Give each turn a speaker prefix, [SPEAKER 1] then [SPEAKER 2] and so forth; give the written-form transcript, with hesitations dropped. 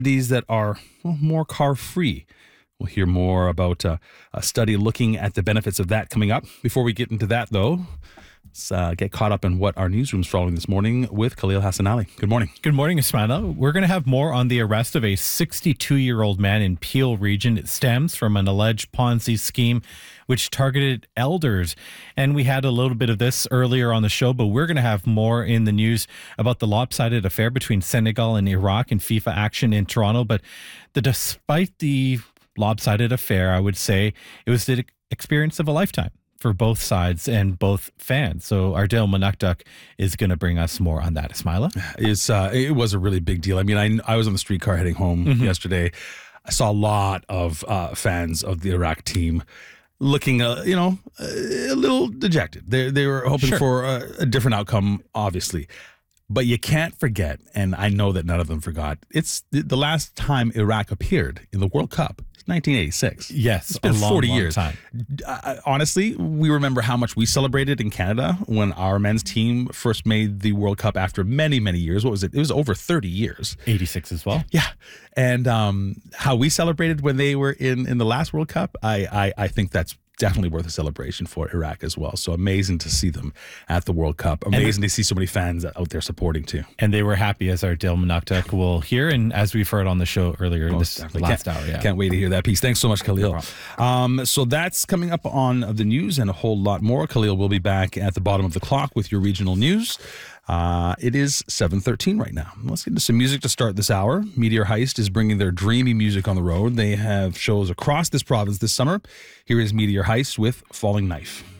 [SPEAKER 1] cities that are more car-free. We'll hear more about a study looking at the benefits of that coming up. Before we get into that, though, let's get caught up in what our newsroom's following this morning with Khalil Hassan Ali. Good morning.
[SPEAKER 2] Good morning, Ismaila. We're going to have more on the arrest of a 62-year-old man in Peel region. It stems from an alleged Ponzi scheme which targeted elders. And we had a little bit of this earlier on the show, but we're going to have more in the news about the lopsided affair between Senegal and Iraq and FIFA action in Toronto. But despite the lopsided affair, I would say it was the experience of a lifetime for both sides and both fans. So Ardell Monukduk is going to bring us more on that. Ismaila?
[SPEAKER 1] It was a really big deal. I mean, I was on the streetcar heading home yesterday. I saw a lot of fans of the Iraq team looking, a little dejected. They were hoping for a different outcome, obviously. But you can't forget, and I know that none of them forgot, it's the last time Iraq appeared in the World Cup. 1986.
[SPEAKER 2] Yes,
[SPEAKER 1] it's been
[SPEAKER 2] a long,
[SPEAKER 1] 40
[SPEAKER 2] long
[SPEAKER 1] years.
[SPEAKER 2] Time.
[SPEAKER 1] Honestly, we remember how much we celebrated in Canada when our men's team first made the World Cup after many, many years. What was it? It was over 30 years.
[SPEAKER 2] 86 as well.
[SPEAKER 1] Yeah. And how we celebrated when they were in the last World Cup, I think that's definitely worth a celebration for Iraq as well. So amazing to see them at the World Cup. Amazing to see so many fans out there supporting too.
[SPEAKER 2] And they were happy, as Ardell Monukduk will hear, and as we've heard on the show earlier in this last hour. Yeah.
[SPEAKER 1] Can't wait to hear that piece. Thanks so much, Khalil. So that's coming up on the news and a whole lot more. Khalil will be back at the bottom of the clock with your regional news. It is 7:13 right now. Let's get into some music to start this hour. Meteor Heist is bringing their dreamy music on the road. They have shows across this province this summer. Here is Meteor Heist with Falling Knife.